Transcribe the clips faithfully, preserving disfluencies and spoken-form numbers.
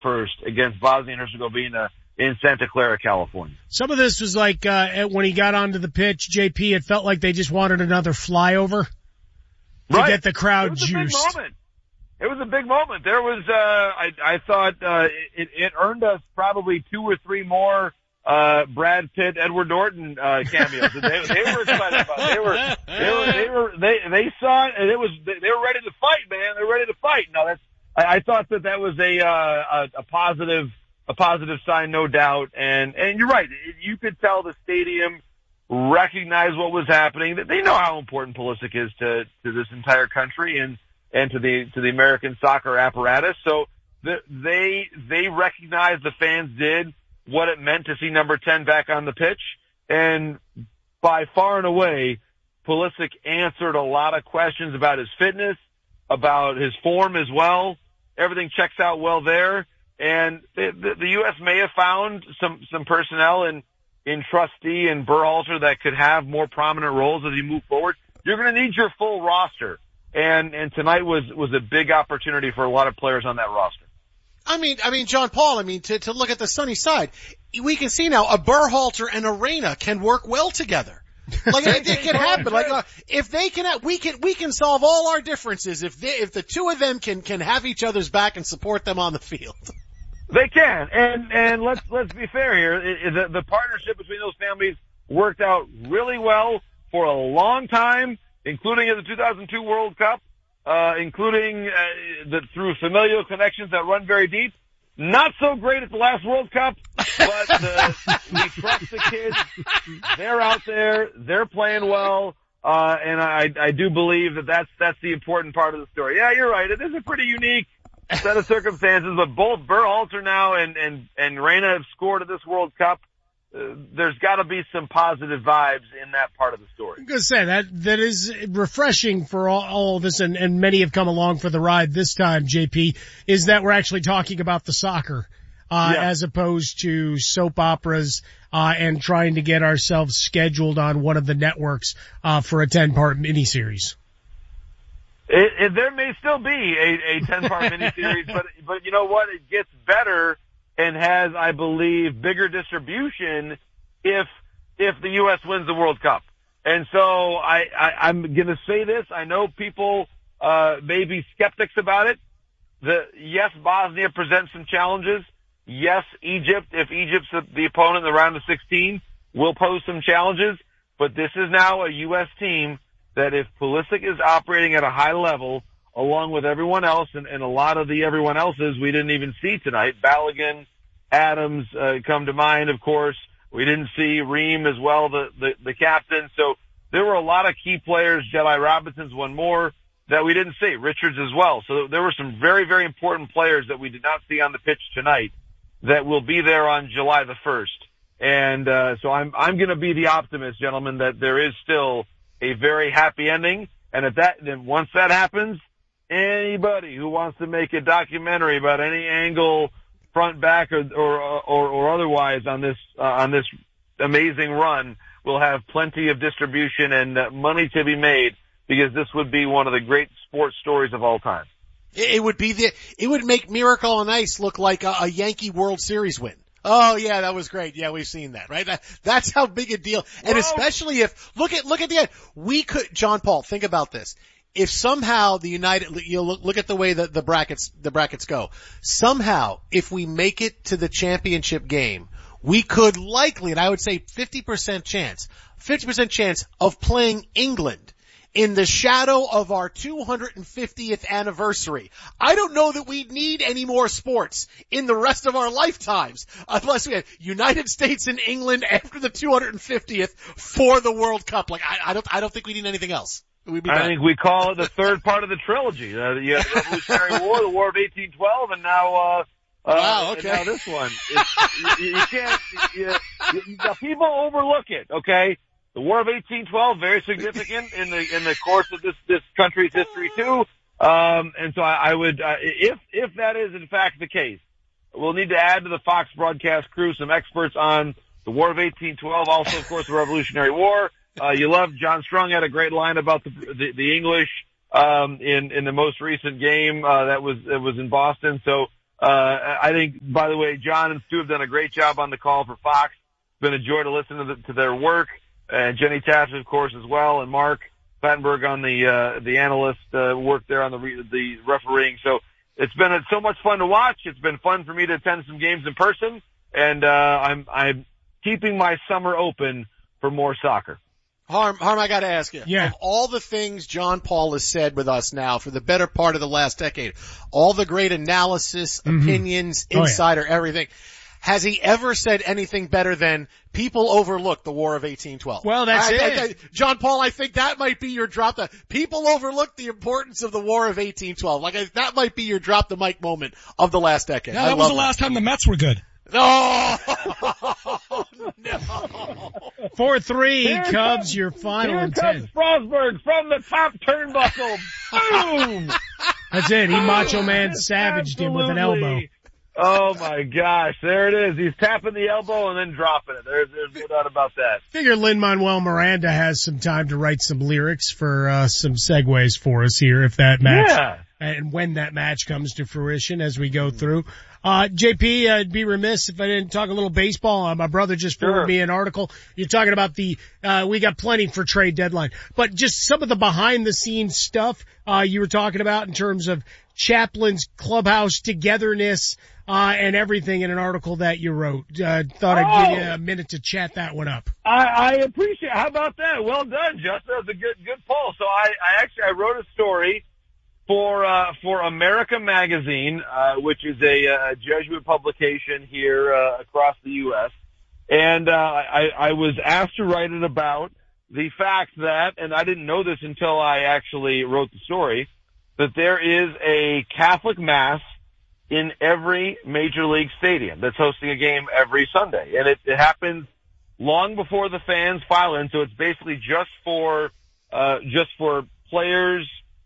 first against Bosnia and Herzegovina in Santa Clara, California. Some of this was like, uh, when he got onto the pitch, J P, it felt like they just wanted another flyover to right. get the crowd it was juiced. A big moment. It was a big moment. There was, uh, I, I thought, uh, it, it earned us probably two or three more, uh, Brad Pitt, Edward Norton, uh, cameos. they, they were excited about it. They were, they were, they were, they, they saw it and it was, they, they were ready to fight, man. They were ready to fight. No, that's, I, I thought that that was a, uh, a, a positive, a positive sign, no doubt. And, and you're right. You could tell the stadium recognized what was happening. They know how important Pulisic is to, to this entire country and, and to the, to the American soccer apparatus. So the, they, they recognized, the fans did, what it meant to see number ten back on the pitch. And by far and away, Pulisic answered a lot of questions about his fitness, about his form as well. Everything checks out well there. And the, the, the U S may have found some, some personnel in, in Trustee and Berhalter that could have more prominent roles as you move forward. You're going to need your full roster. And, and tonight was, was a big opportunity for a lot of players on that roster. I mean, I mean, John Paul, I mean, to, to look at the sunny side, we can see now a Berhalter and a Reyna can work well together. Like, it, it can happen. Like, uh, if they can, we can, we can solve all our differences if they, if the two of them can, can have each other's back and support them on the field. They can. And, and let's, let's be fair here. It, it, the, the partnership between those families worked out really well for a long time, including in the two thousand two World Cup, uh, including, uh, the, through familial connections that run very deep. Not so great at the last World Cup, but the, we trust the kids. They're out there. They're playing well. Uh, and I, I do believe that that's, that's the important part of the story. Yeah, you're right. It is a pretty unique set of circumstances, but both Berhalter now and, and, and Reyna have scored at this World Cup. Uh, there's got to be some positive vibes in that part of the story. I'm going to say that that is refreshing for all, all of this, and, and many have come along for the ride this time, J P, is that we're actually talking about the soccer, uh, yeah. as opposed to soap operas, uh, and trying to get ourselves scheduled on one of the networks, uh, for a ten-part miniseries. It, it, there may still be a, a ten-part miniseries, but, but you know what? It gets better and has, I believe, bigger distribution if, if the U S wins the World Cup. And so I, I, I'm gonna say this. I know people, uh, may be skeptics about it. The, yes, Bosnia presents some challenges. Yes, Egypt, if Egypt's the, the opponent in the round of sixteen, will pose some challenges. But this is now a U S team that if Pulisic is operating at a high level, along with everyone else, and, and a lot of the everyone else's we didn't even see tonight. Balogun, Adams, uh, come to mind, of course. We didn't see Ream as well, the, the, the captain. So there were a lot of key players. Jedi Robinson's one more that we didn't see. Richards as well. So there were some very, very important players that we did not see on the pitch tonight that will be there on July the first. And, uh, so I'm, I'm going to be the optimist, gentlemen, that there is still a very happy ending. And at that, then once that happens, anybody who wants to make a documentary about any angle, front, back, or or or, or otherwise on this uh, on this amazing run, will have plenty of distribution and uh, money to be made, because this would be one of the great sports stories of all time. It would be the it would make Miracle on Ice look like a, a Yankee World Series win. Oh yeah, that was great. Yeah, we've seen that, right? That, that's how big a deal. And Whoa. Especially if look at look at the end. We could, John Paul, think about this. If somehow the United, you look, look at the way that the brackets, the brackets go. Somehow, if we make it to the championship game, we could likely, and I would say fifty percent chance, fifty percent chance of playing England in the shadow of our two hundred fiftieth anniversary. I don't know that we need any more sports in the rest of our lifetimes unless we have United States and England after the two hundred fiftieth for the World Cup. Like, I, I don't, I don't think we need anything else. I back. think we call it the third part of the trilogy. Uh, you have the Revolutionary War, the War of eighteen twelve, and now, uh, uh, wow, okay. and now this one. It's, you, you can't, you, you, the people overlook it, okay? The War of eighteen twelve, very significant in the, in the course of this, this country's history too. Um, and so I, I would, uh, if, if that is in fact the case, we'll need to add to the Fox broadcast crew some experts on the War of eighteen twelve, also, of course, the Revolutionary War. Uh, you love John Strong had a great line about the the, the English um, in in the most recent game uh, that was that was in Boston. So Uh, I think, by the way, John and Stu have done a great job on the call for Fox. It's been a joy to listen to, the, to their work. And Jenny Tapps, of course, as well, and Mark Plattenberg on the, uh, the analyst, uh, work there on the, re- the refereeing. So it's been so much fun to watch. It's been fun for me to attend some games in person. And, uh, I'm, I'm keeping my summer open for more soccer. Harm, Harm, I gotta ask you. Yeah. Of all the things John Paul has said with us now for the better part of the last decade, all the great analysis, Mm-hmm. opinions, Oh, insider, yeah. everything, has he ever said anything better than people overlook the War of eighteen twelve? Well, that's I, it. I, I, John Paul, I think that might be your drop the, people overlook the importance of the War of eighteen twelve. Like, I, that might be your drop the mic moment of the last decade. Yeah, that I was the that. last time the Mets were good. No! No! four three, Here Cubs, comes- your final Here and comes ten. Frostberg from the top turnbuckle. Boom! That's it. He Macho Man savaged him with an elbow. Absolutely. Oh my gosh, there it is. He's tapping the elbow and then dropping it. There's, there's no doubt about that. Figure Lin-Manuel Miranda has some time to write some lyrics for uh, some segues for us here if that match Yeah. and when that match comes to fruition as we go through. Uh, J P, I'd be remiss if I didn't talk a little baseball. Uh, my brother just forwarded Sure. me an article. You're talking about the, uh, we got plenty for trade deadline, but just some of the behind the scenes stuff, uh, you were talking about in terms of Chaplin's clubhouse togetherness, uh, and everything in an article that you wrote. Uh, thought I'd give you Oh. a minute to chat that one up. I, I appreciate. How about that? Well done, Justin. That was a good good poll. So I, I actually I wrote a story for uh, for America Magazine, uh, which is a, a Jesuit publication here uh, across the U S And uh, I, I was asked to write it about the fact that, and I didn't know this until I actually wrote the story, that there is a Catholic Mass in every major league stadium that's hosting a game every Sunday. And it, it happens long before the fans file in, so it's basically just for, uh, just for players,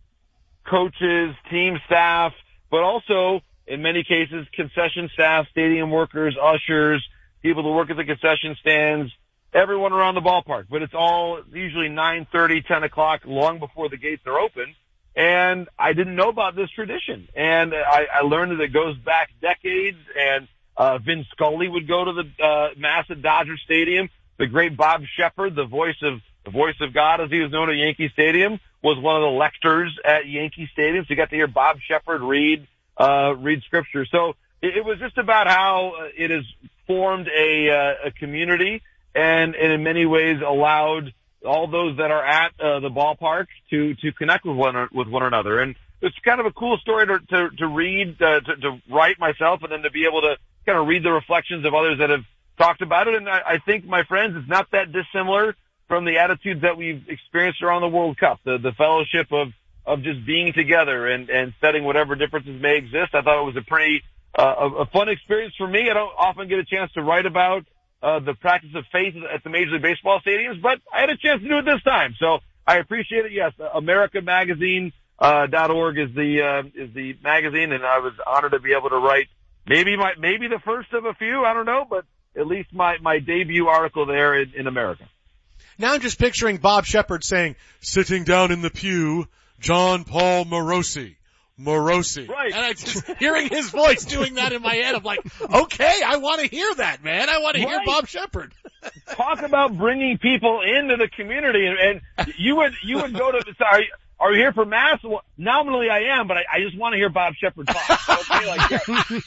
coaches, team staff, but also, in many cases, concession staff, stadium workers, ushers, people who work at the concession stands, everyone around the ballpark. But it's all usually nine thirty, ten o'clock, long before the gates are open. And I didn't know about this tradition. And I, I learned that it goes back decades. And uh Vin Scully would go to the uh Mass at Dodger Stadium. The great Bob Shepard, the voice of the voice of God, as he was known at Yankee Stadium, was one of the lectors at Yankee Stadium. So you got to hear Bob Shepard read uh read scripture. So it, it was just about how it has formed a uh, a community and, and in many ways allowed all those that are at uh, the ballpark to to connect with one with one another. And it's kind of a cool story to to, to read, uh, to, to write myself, and then to be able to kind of read the reflections of others that have talked about it. And I, I think, my friends, it's not that dissimilar from the attitudes that we've experienced around the World Cup, the the fellowship of of just being together and and setting whatever differences may exist. I thought it was a pretty uh, a, a fun experience for me. I don't often get a chance to write about uh the practice of faith at the Major League Baseball stadiums, but I had a chance to do it this time. So I appreciate it. Yes, America Magazine uh dot org is the uh is the magazine, and I was honored to be able to write maybe my maybe the first of a few, I don't know, but at least my my debut article there in, in America. Now I'm just picturing Bob Shepard saying, sitting down in the pew, John Paul Morosi. Morosi. Right. And I just hearing his voice doing that in my head, I'm like, okay, I want to hear that, man. I want to hear Right. Bob Shepard. Talk about bringing people into the community, and, and you would you would go to the sorry. Are you here for Mass? Well, nominally I am, but I, I just want to hear Bob Shepard talk. Okay, like yeah.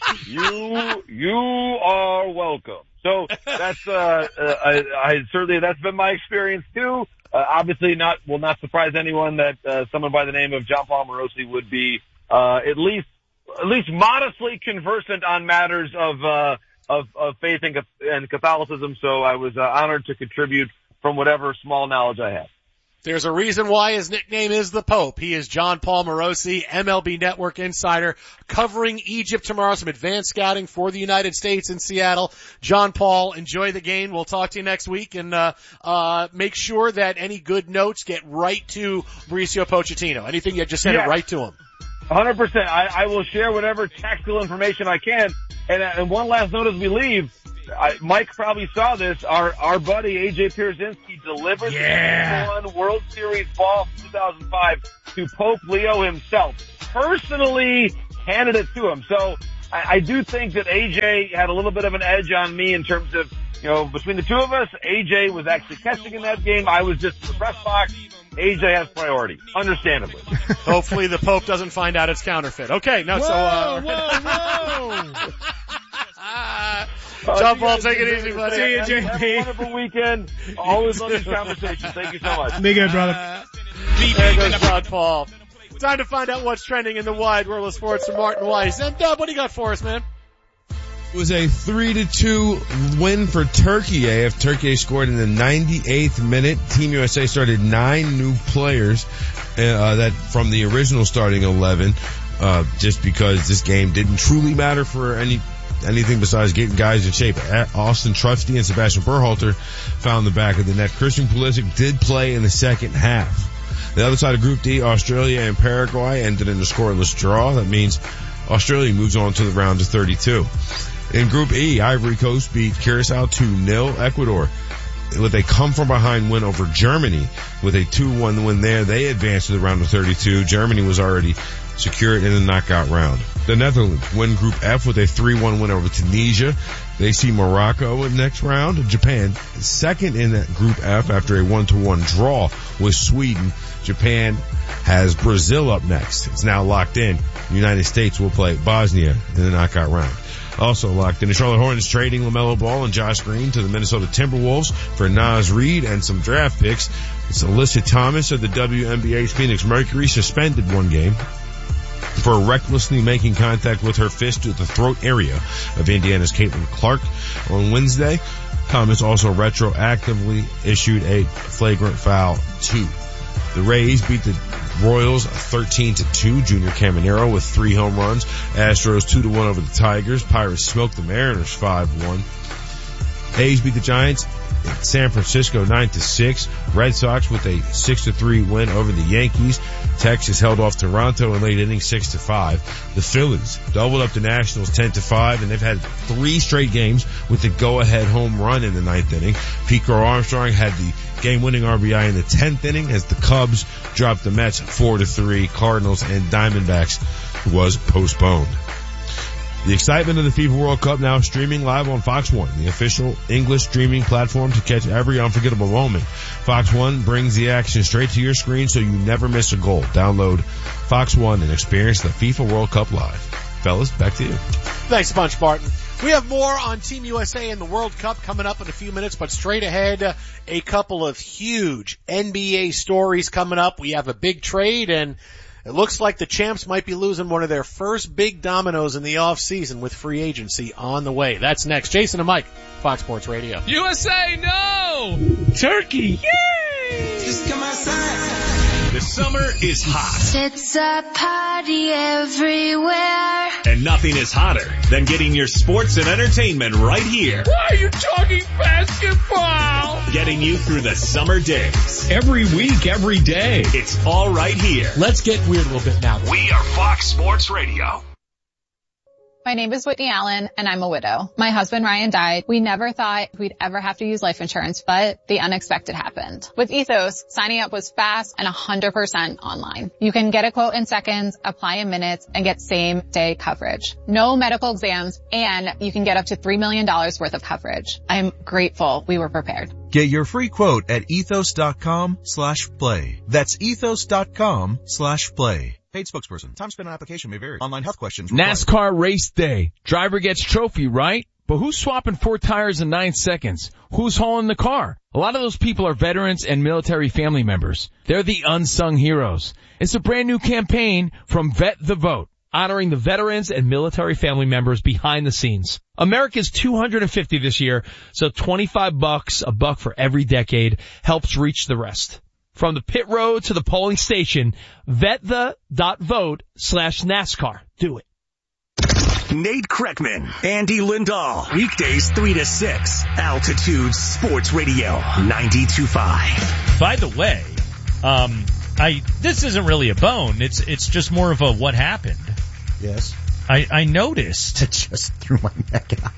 you you are welcome. So that's uh, uh I, I certainly that's been my experience too. Uh, obviously, not will not surprise anyone that uh, someone by the name of John Paul Morosi would be uh at least at least modestly conversant on matters of uh of, of faith and, and Catholicism. So I was uh, honored to contribute from whatever small knowledge I have. There's a reason why his nickname is the Pope. He is John Paul Morosi, M L B Network insider, covering Egypt tomorrow, some advanced scouting for the United States in Seattle. John Paul, enjoy the game. We'll talk to you next week, and uh uh make sure that any good notes get right to Mauricio Pochettino. Anything, you just send Yes. it right to him. one hundred percent. I, I will share whatever tactical information I can. And, uh, and one last note as we leave. I, Mike probably saw this. Our our buddy A J Pierzynski delivered Yeah. the one World Series ball from two thousand five to Pope Leo himself. Personally handed it to him. So I, I do think that A J had a little bit of an edge on me in terms of, you know, between the two of us, A J was actually catching in that game. I was just in the press box. A J has priority, understandably. Hopefully the Pope doesn't find out it's counterfeit. Okay, no, whoa, so, uh. Whoa, whoa, Uh, John Paul, take it easy, buddy. See you, J P. Have a wonderful weekend. Always love these conversations. Thank you so much. Be good, brother. Uh, there goes John Paul. Time to find out what's trending in the wide world of sports from Martin Weiss. And Dub, what do you got for us, man? It was a three to two win for Turkey. A F Turkey scored in the ninety-eighth minute. Team U S A started nine new players, uh, that from the original starting eleven, uh, just because this game didn't truly matter for any, anything besides getting guys in shape. Austin Trusty and Sebastian Berhalter found the back of the net. Christian Pulisic did play in the second half. The other side of Group D, Australia and Paraguay ended in a scoreless draw. That means Australia moves on to the round of thirty-two. In Group E, Ivory Coast beat Curacao two nil. Ecuador, with a come-from-behind win over Germany, with a two one win there, they advanced to the round of thirty-two. Germany was already secured in the knockout round. The Netherlands win Group F with a three one win over Tunisia. They see Morocco in the next round. Japan second in that Group F after a one to one draw with Sweden. Japan has Brazil up next. It's now locked in. The United States will play Bosnia in the knockout round. Also locked in, the Charlotte Hornets trading LaMelo Ball and Josh Green to the Minnesota Timberwolves for Naz Reid and some draft picks. It's Alyssa Thomas of the W N B A's Phoenix Mercury suspended one game for recklessly making contact with her fist to the throat area of Indiana's Caitlin Clark on Wednesday. Thomas also retroactively issued a flagrant foul too. The Rays beat the Royals thirteen to two. Junior Caminero with three home runs. Astros two to one over the Tigers. Pirates smoked the Mariners five one. A's beat the Giants in San Francisco nine to six. Red Sox with a six to three win over the Yankees. Texas held off Toronto in late innings six to five. The Phillies doubled up the Nationals ten to five, and they've had three straight games with the go-ahead home run in the ninth inning. Pete Crow Armstrong had the game-winning R B I in the tenth inning as the Cubs dropped the Mets four to three. Cardinals and Diamondbacks was postponed. The excitement of the FIFA World Cup now streaming live on Fox one, the official English streaming platform to catch every unforgettable moment. Fox one brings the action straight to your screen so you never miss a goal. Download Fox one and experience the FIFA World Cup live. Fellas, back to you. Thanks a bunch, Barton. We have more on Team U S A and the World Cup coming up in a few minutes, but straight ahead, uh, a couple of huge N B A stories coming up. We have a big trade, and it looks like the champs might be losing one of their first big dominoes in the offseason with free agency on the way. That's next. Jason and Mike, Fox Sports Radio. U S A, no! Turkey, yay! Just come outside. The summer is hot. It's a party everywhere. And nothing is hotter than getting your sports and entertainment right here. Why are you talking basketball? Getting you through the summer days. Every week, every day. It's all right here. Let's get weird a little bit now. We are Fox Sports Radio. My name is Whitney Allen, and I'm a widow. My husband, Ryan, died. We never thought we'd ever have to use life insurance, but the unexpected happened. With Ethos, signing up was fast and one hundred percent online. You can get a quote in seconds, apply in minutes, and get same-day coverage. No medical exams, and you can get up to three million dollars worth of coverage. I'm grateful we were prepared. Get your free quote at ethos.com slash play. That's ethos.com slash play. Paid spokesperson. Time spent on application may vary. Online health questions required. NASCAR race day. Driver gets trophy, right? But who's swapping four tires in nine seconds? Who's hauling the car? A lot of those people are veterans and military family members. They're the unsung heroes. It's a brand new campaign from Vet the Vote, honoring the veterans and military family members behind the scenes. America's two hundred fifty this year, so twenty-five bucks, a buck for every decade, helps reach the rest. From the pit road to the polling station, vetthe.vote slash NASCAR. Do it. Nate Kreckman, Andy Lindahl, weekdays three to six, Altitude Sports Radio, ninety-two point five. By the way, um, I, this isn't really a bone. It's, it's just more of a what happened. Yes. I, I noticed. I just threw my neck out.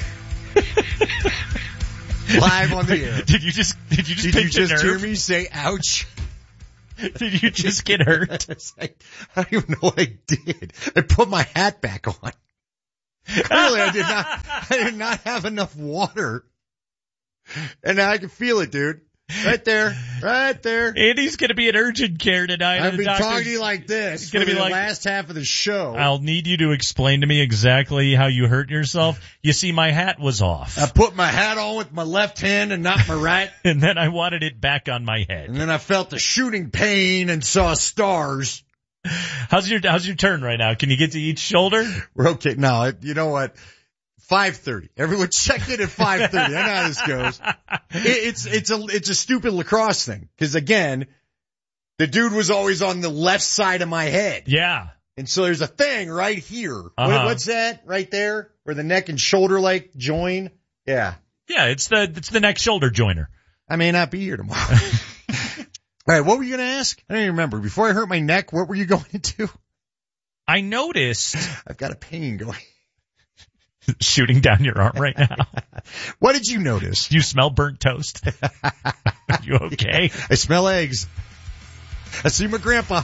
Live on the air. Did you just, did you just Did pinch you a just nerve? hear me say ouch? Did you just get hurt? I, I don't even know what I did. I put my hat back on. Clearly, I did not. I did not have enough water, and now I can feel it, dude. Right there, right there. Andy's going to be in urgent care tonight. I've been doctor, talking to you like this for for be the like, last half of the show. I'll need you to explain to me exactly how you hurt yourself. You see, my hat was off. I put my hat on with my left hand and not my right. And then I wanted it back on my head. And then I felt the shooting pain and saw stars. How's your How's your turn right now? Can you get to each shoulder? We're okay. No, you know what? five thirty. Everyone check in at five thirty. I know how this goes. It, it's, it's a, it's a stupid lacrosse thing. Cause again, the dude was always on the left side of my head. Yeah. And so there's a thing right here. Uh-huh. What, what's that right there? Where the neck and shoulder like join? Yeah. Yeah, it's the, it's the neck shoulder joiner. I may not be here tomorrow. All right. What were you going to ask? I don't even remember. Before I hurt my neck, what were you going to do? I noticed. I've got a pain going. Shooting down your arm right now. What did you notice? You smell burnt toast. Are you okay? I smell eggs. I see my grandpa.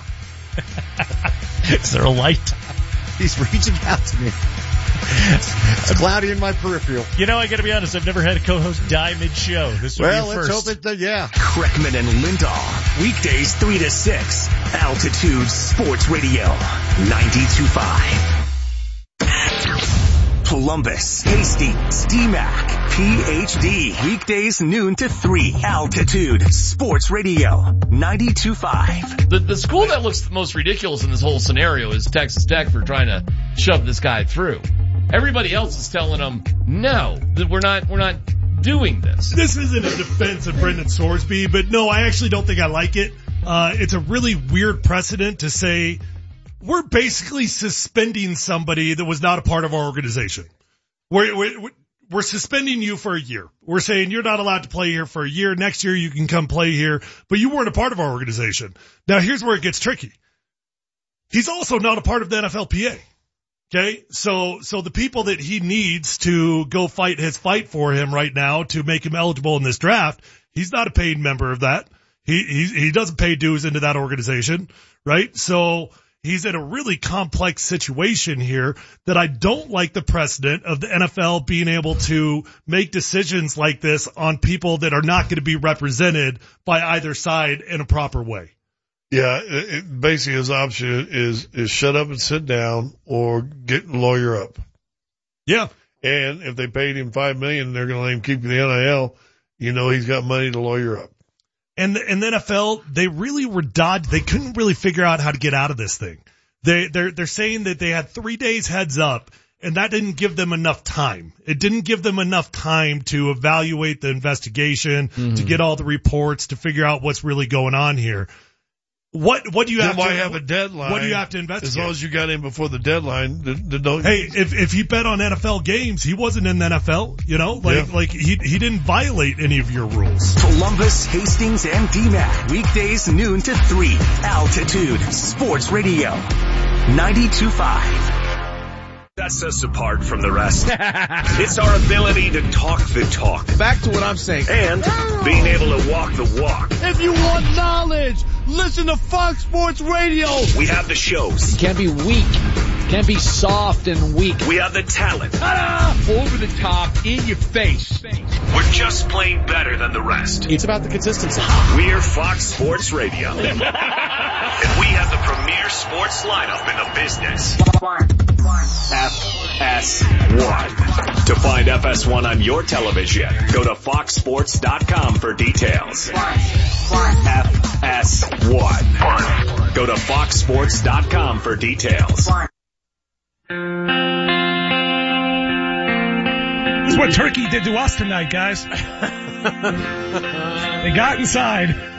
Is there a light? He's reaching out to me. It's cloudy in my peripheral. You know, I gotta be honest, I've never had a co-host die mid-show. This will well, be your let's first. hope it, uh, yeah. Kreckman and Lindahl. Weekdays three to six. Altitude Sports Radio. ninety-two point five. Columbus, Hastings, D MAC, P H D. Weekdays noon to three. Altitude Sports Radio. ninety-two point five. The, the school that looks the most ridiculous in this whole scenario is Texas Tech for trying to shove this guy through. Everybody else is telling them, no, that we're not, we're not doing this. This isn't a defense of Brendan Sorsby, but no, I actually don't think I like it. Uh, it's a really weird precedent to say we're basically suspending somebody that was not a part of our organization. We're, we're, we're suspending you for a year. We're saying you're not allowed to play here for a year. Next year you can come play here, but you weren't a part of our organization. Now here's where it gets tricky. He's also not a part of the N F L P A. Okay. So, so the people that he needs to go fight his fight for him right now to make him eligible in this draft, he's not a paid member of that. He, he, he doesn't pay dues into that organization, right? So, he's in a really complex situation here that I don't like the precedent of the N F L being able to make decisions like this on people that are not going to be represented by either side in a proper way. Yeah, it, it, basically his option is, is shut up and sit down or get a lawyer up. Yeah. And if they paid him five million dollars, they're going to let him keep the N I L. You know he's got money to lawyer up. And the, and the N F L, they really were dodged. They couldn't really figure out how to get out of this thing. They, they're, they're saying that they had three days heads up, and that didn't give them enough time. It didn't give them enough time to evaluate the investigation, mm-hmm. to get all the reports, to figure out what's really going on here. What, what do you then have why to, have a deadline? What do you have to investigate? As long as you got in before the deadline, then, then don't. Hey, if, if he bet on N F L games, he wasn't in the N F L, you know, like, yeah. like he, he didn't violate any of your rules. Columbus, Hastings, and D MAC. Weekdays noon to three. Altitude Sports Radio. ninety-two point five. That sets us apart from the rest. It's our ability to talk the talk. Back to what I'm saying. And being able to walk the walk. If you want knowledge, listen to Fox Sports Radio. We have the shows. Can't be weak. Can't be soft and weak. We have the talent. Ta-da! Over the top, in your face. We're just plain better than the rest. It's about the consistency. We're Fox Sports Radio. And we have the premier sports lineup in the business. F S one. To find F S one on your television, go to fox sports dot com for details. F S one. Go to fox sports dot com for details. This is what Turkey did to us tonight, guys. They got inside.